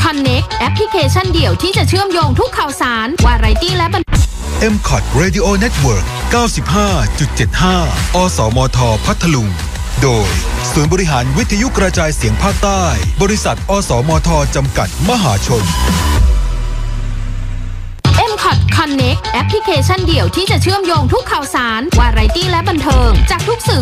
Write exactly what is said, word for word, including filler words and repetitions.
Connect แอปพลิเคชันเดี่ยวที่จะเชื่อมโยงทุกข่าวสารวาไรตี้และบันเอ็ม คอท Radio Network เก้าสิบห้าจุดเจ็ดห้า อสมท พัทลุงโดยศูนย์บริหารวิทยุกระจายเสียงภาคใต้บริษัทอสมทจำกัดมหาชนเอ็ม คอท Connect แอปพลิเคชันเดี่ยวที่จะเชื่อมโยงทุกข่าวสารวาไรตี้และบันเทิงจากทุกสื่อ